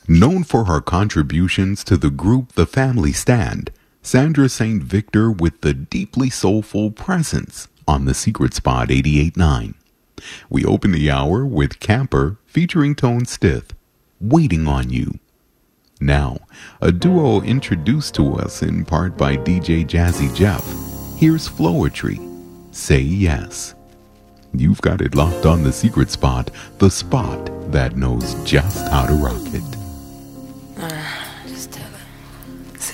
Known for her contributions to the group The Family Stand, Sandra St. Victor with the deeply soulful Presence on The Secret Spot 88.9. We open the hour with Camper featuring Tone Stith, Waiting on You. Now, a duo introduced to us in part by DJ Jazzy Jeff. Here's Floetry, Say Yes. You've got it locked on The Secret Spot, the spot that knows just how to rock it.